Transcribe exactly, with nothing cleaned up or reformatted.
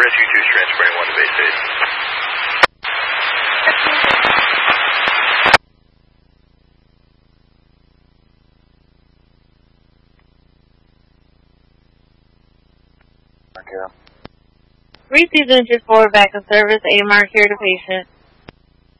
Rescue two is transferring one to base eight. Received engine four, back in service, A M R here to patient.